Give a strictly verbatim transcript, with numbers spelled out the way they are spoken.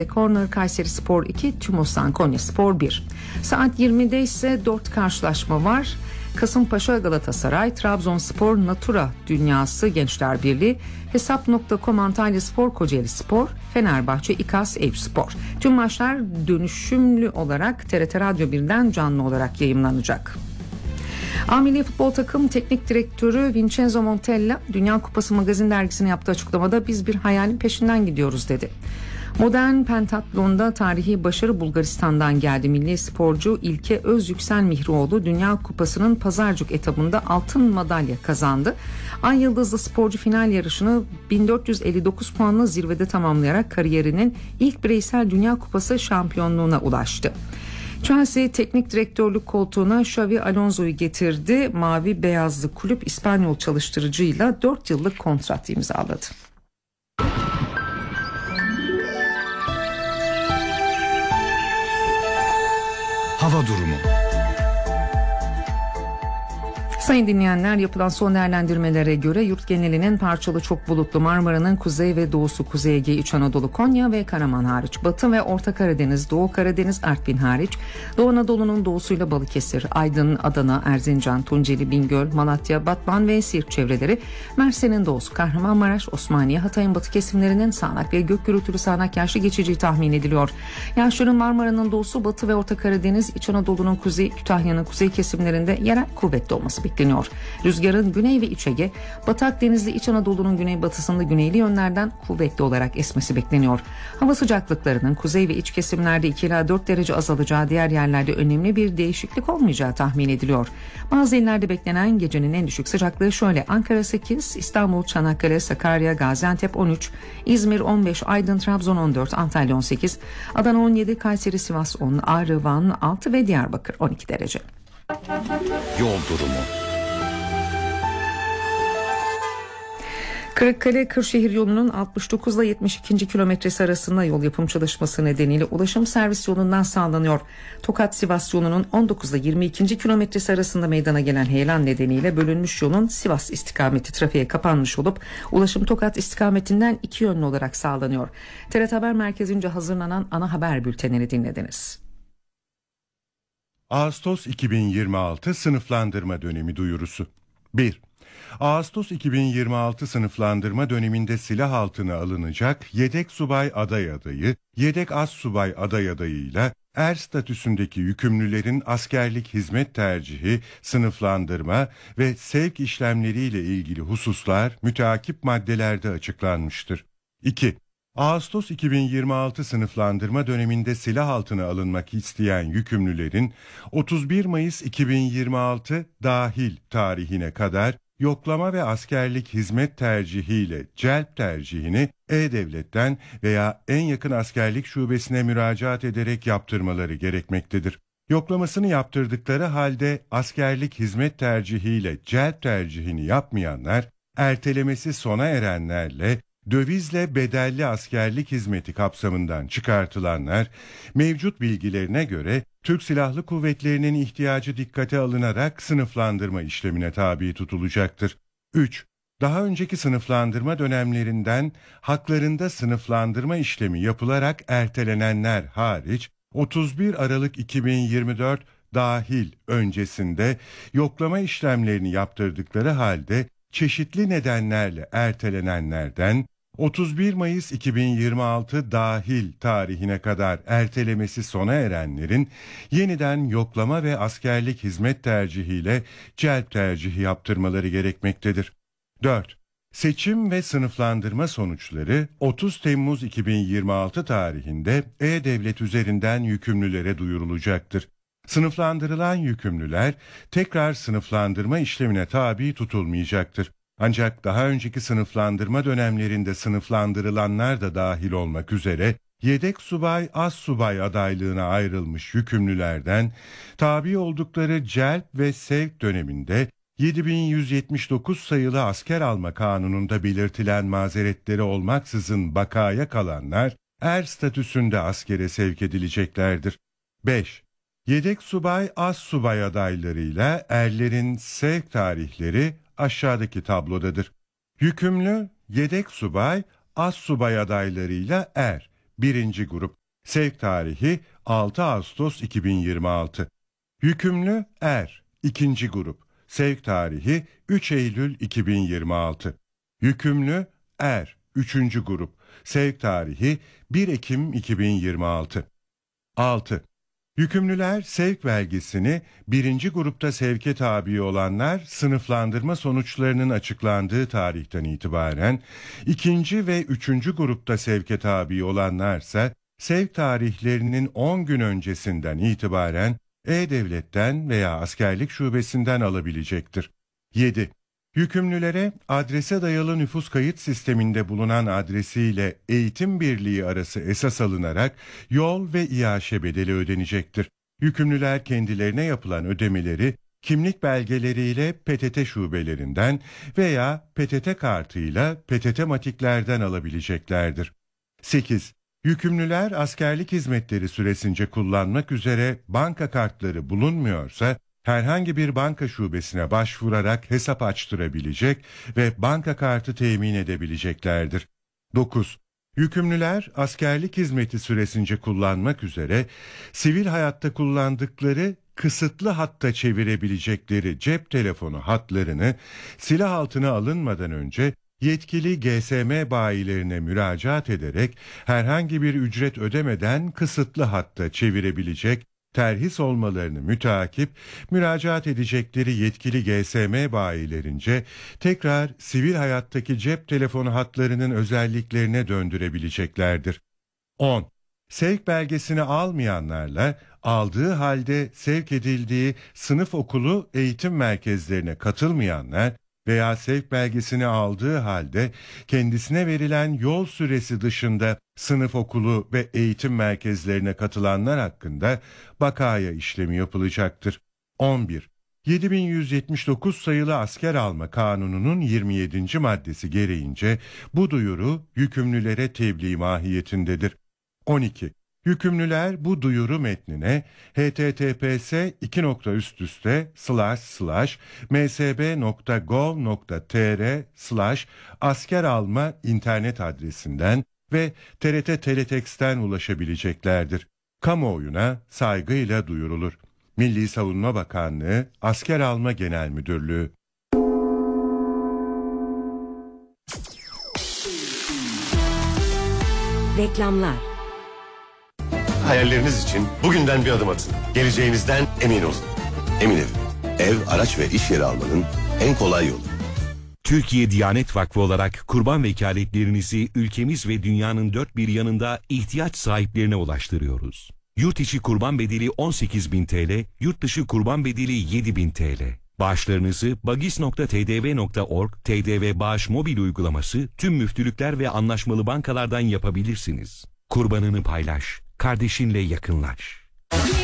Corner Kayserispor iki, Tümosan Konyaspor bir. Saat yirmide ise dört karşılaşma var. Kasımpaşa Galatasaray, Trabzonspor Natura Dünyası Gençler Birliği, Hesap nokta com Antalyaspor Kocaelispor, Fenerbahçe İKAS Eyüpspor. Tüm maçlar dönüşümlü olarak T R T Radyo birden canlı olarak yayımlanacak. A Milli Futbol Takım Teknik Direktörü Vincenzo Montella, Dünya Kupası Magazin dergisine yaptığı açıklamada biz bir hayalin peşinden gidiyoruz dedi. Modern pentatlonda tarihi başarı Bulgaristan'dan geldi. Milli sporcu İlke Özyüksel Mihroğlu Dünya Kupası'nın Pazarcık etabında altın madalya kazandı. Ay Yıldızlı sporcu final yarışını bin dört yüz elli dokuz puanla zirvede tamamlayarak kariyerinin ilk bireysel Dünya Kupası şampiyonluğuna ulaştı. Chelsea teknik direktörlük koltuğuna Xavi Alonso'yu getirdi. Mavi beyazlı kulüp İspanyol çalıştırıcıyla dört yıllık kontrat imzaladı. Hava durumu. Sayın dinleyenler, yapılan son değerlendirmelere göre yurt genelinin parçalı çok bulutlu, Marmara'nın kuzey ve doğusu, Kuzey Ege, İç Anadolu, Konya ve Karaman hariç, Batı ve Orta Karadeniz, Doğu Karadeniz, Artvin hariç, Doğu Anadolu'nun doğusuyla Balıkesir, Aydın, Adana, Erzincan, Tunceli, Bingöl, Malatya, Batman ve Siirt çevreleri, Mersin'in doğusu, Kahramanmaraş, Osmaniye, Hatay'ın batı kesimlerinin sağanak ve gök gürültülü sağanak yağışlı geçeceği tahmin ediliyor. Yağışların Marmara'nın doğusu, Batı ve Orta Karadeniz, İç Anadolu'nun kuzey, Kütahya'nın kuzey kesimlerinde yerel kuvvetli olması bekleniyor. Rüzgarın güney ve iç Ege, Batı Akdeniz'de İç Anadolu'nun güneybatısında güneyli yönlerden kuvvetli olarak esmesi bekleniyor. Hava sıcaklıklarının kuzey ve iç kesimlerde iki ila dört derece azalacağı, diğer yerlerde önemli bir değişiklik olmayacağı tahmin ediliyor. Bazı illerde beklenen gecenin en düşük sıcaklığı şöyle: Ankara sekiz, İstanbul, Çanakkale, Sakarya, Gaziantep on üç, İzmir on beş, Aydın, Trabzon on dört, Antalya on sekiz, Adana on yedi, Kayseri, Sivas on, Ağrı, Van altı ve Diyarbakır on iki derece. Yol durumu. Kırıkkale-Kırşehir yolunun altmış dokuz ile yetmiş ikinci kilometresi arasında yol yapım çalışması nedeniyle ulaşım servis yolundan sağlanıyor. Tokat-Sivas yolunun on dokuz ile yirmi ikinci kilometresi arasında meydana gelen heyelan nedeniyle bölünmüş yolun Sivas istikameti trafiğe kapanmış olup ulaşım Tokat istikametinden iki yönlü olarak sağlanıyor. T R T Haber Merkezi'nce hazırlanan ana haber bültenini dinlediniz. Ağustos iki bin yirmi altı sınıflandırma dönemi duyurusu. bir. Ağustos iki bin yirmi altı sınıflandırma döneminde silah altına alınacak yedek subay aday adayı, yedek az subay aday adayıyla er statüsündeki yükümlülerin askerlik hizmet tercihi, sınıflandırma ve sevk işlemleriyle ilgili hususlar müteakip maddelerde açıklanmıştır. iki. Ağustos iki bin yirmi altı sınıflandırma döneminde silah altına alınmak isteyen yükümlülerin otuz bir Mayıs iki bin yirmi altı dahil tarihine kadar yoklama ve askerlik hizmet tercihiyle celp tercihini E-Devlet'ten veya en yakın askerlik şubesine müracaat ederek yaptırmaları gerekmektedir. Yoklamasını yaptırdıkları halde askerlik hizmet tercihiyle celp tercihini yapmayanlar, ertelemesi sona erenlerle dövizle bedelli askerlik hizmeti kapsamından çıkartılanlar, mevcut bilgilerine göre Türk Silahlı Kuvvetleri'nin ihtiyacı dikkate alınarak sınıflandırma işlemine tabi tutulacaktır. üç. Daha önceki sınıflandırma dönemlerinden haklarında sınıflandırma işlemi yapılarak ertelenenler hariç otuz bir Aralık iki bin yirmi dört dahil öncesinde yoklama işlemlerini yaptırdıkları halde çeşitli nedenlerle ertelenenlerden otuz bir Mayıs iki bin yirmi altı dahil tarihine kadar ertelemesi sona erenlerin yeniden yoklama ve askerlik hizmet tercihiyle celp tercihi yaptırmaları gerekmektedir. dört. Seçim ve sınıflandırma sonuçları otuz Temmuz iki bin yirmi altı tarihinde E-Devlet üzerinden yükümlülere duyurulacaktır. Sınıflandırılan yükümlüler tekrar sınıflandırma işlemine tabi tutulmayacaktır. Ancak daha önceki sınıflandırma dönemlerinde sınıflandırılanlar da dahil olmak üzere yedek subay az subay adaylığına ayrılmış yükümlülerden tabi oldukları celp ve sevk döneminde yedi bin yüz yetmiş dokuz sayılı asker alma kanununda belirtilen mazeretleri olmaksızın bakaya kalanlar er statüsünde askere sevk edileceklerdir. beş. Yedek subay az subay adaylarıyla erlerin sevk tarihleri aşağıdaki tablodadır. Yükümlü yedek subay az subay adaylarıyla er birinci grup. Sevk tarihi altı Ağustos iki bin yirmi altı. Yükümlü er ikinci grup. Sevk tarihi üç Eylül iki bin yirmi altı. Yükümlü er üçüncü grup. Sevk tarihi bir Ekim iki bin yirmi altı. altı. Yükümlüler sevk belgesini birinci grupta sevke tabi olanlar sınıflandırma sonuçlarının açıklandığı tarihten itibaren, ikinci ve üçüncü grupta sevke tabi olanlarsa sevk tarihlerinin on gün öncesinden itibaren E-Devlet'ten veya askerlik şubesinden alabilecektir. yedi. Yükümlülere adrese dayalı nüfus kayıt sisteminde bulunan adresiyle eğitim birliği arası esas alınarak yol ve İAŞ bedeli ödenecektir. Yükümlüler kendilerine yapılan ödemeleri kimlik belgeleriyle P T T şubelerinden veya P T T kartıyla P T T matiklerden alabileceklerdir. sekiz. Yükümlüler askerlik hizmetleri süresince kullanmak üzere banka kartları bulunmuyorsa, herhangi bir banka şubesine başvurarak hesap açtırabilecek ve banka kartı temin edebileceklerdir. dokuz. Yükümlüler askerlik hizmeti süresince kullanmak üzere sivil hayatta kullandıkları kısıtlı hatta çevirebilecekleri cep telefonu hatlarını silah altına alınmadan önce yetkili G S M bayilerine müracaat ederek herhangi bir ücret ödemeden kısıtlı hatta çevirebilecek, terhis olmalarını müteakip müracaat edecekleri yetkili G S M bayilerince tekrar sivil hayattaki cep telefonu hatlarının özelliklerine döndürebileceklerdir. on. Sevk belgesini almayanlarla aldığı halde sevk edildiği sınıf okulu eğitim merkezlerine katılmayanlar veya sevk belgesini aldığı halde kendisine verilen yol süresi dışında sınıf okulu ve eğitim merkezlerine katılanlar hakkında bakaya işlemi yapılacaktır. on bir. yedi bin yüz yetmiş dokuz sayılı asker alma kanununun yirmi yedinci maddesi gereğince bu duyuru yükümlülere tebliğ mahiyetindedir. on iki. Yükümlüler bu duyuru metnine h t t p s iki nokta üst üste slash slash m s b nokta gov nokta t r slash asker alma internet adresinden ve T R T Teletext'ten ulaşabileceklerdir. Kamuoyuna saygıyla duyurulur. Milli Savunma Bakanlığı, Asker Alma Genel Müdürlüğü. Reklamlar. Hayalleriniz için bugünden bir adım atın. Geleceğinizden emin olun. Emin Ev. Ev, araç ve iş yeri almanın en kolay yolu. Türkiye Diyanet Vakfı olarak kurban vekaletlerinizi ülkemiz ve dünyanın dört bir yanında ihtiyaç sahiplerine ulaştırıyoruz. Yurt içi kurban bedeli on sekiz bin T L, yurt dışı kurban bedeli yedi bin T L. Bağışlarınızı bagis nokta t d v nokta org, T D V Bağış mobil uygulaması, tüm müftülükler ve anlaşmalı bankalardan yapabilirsiniz. Kurbanını paylaş, kardeşinle yakınlaş.